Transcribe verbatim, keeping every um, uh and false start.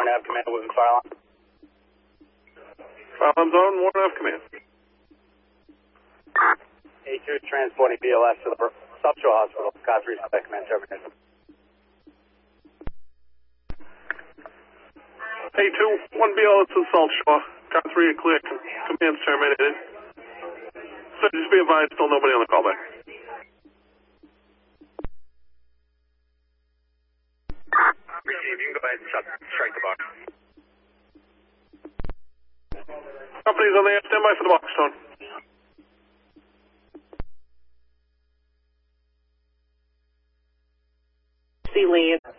Warren Ave Command moving fire alarm. Fire alarm's on, Warren Ave Command. A two transporting B L S to the South Shore Hospital. Car three Spec Command terminated. A two, one B L S to South Shore. Car three clear, command's terminated. So just be advised, still nobody on the callback. Receive, you can go ahead and shut, strike the box. Company's on the air, stand by for the box, Tone. C. Lee.